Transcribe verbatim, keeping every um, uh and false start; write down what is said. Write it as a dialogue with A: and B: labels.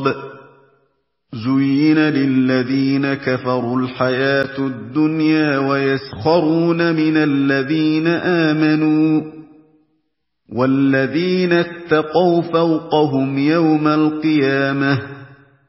A: خَرَابٍ زُيِّنَ لِلَّذِينَ كَفَرُوا الْحَيَاةُ الدُّنْيَا وَيَسْخَرُونَ مِنَ الَّذِينَ آمَنُوا وَالَّذِينَ اتَّقَوْا فَوْقَهُمْ يَوْمَ الْقِيَامَةِ